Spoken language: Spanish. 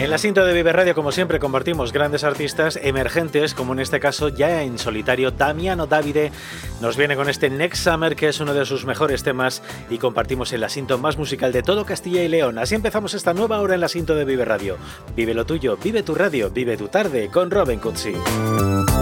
En la cinta de Vive Radio, como siempre, compartimos grandes artistas emergentes, como en este caso, ya en solitario, Damiano Davide nos viene con este Next Summer, que es uno de sus mejores temas, y compartimos el asiento más musical de todo Castilla y León. Así empezamos esta nueva hora en la cinta de Vive Radio. Vive lo tuyo, vive tu radio, vive tu tarde con Robin Cutsi.